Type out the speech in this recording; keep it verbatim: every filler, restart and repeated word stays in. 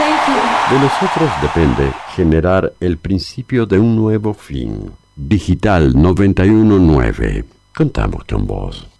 Thank you. De nosotros depende generar el principio de un nuevo fin. Digital noventa y uno punto nueve. Contamos con vos.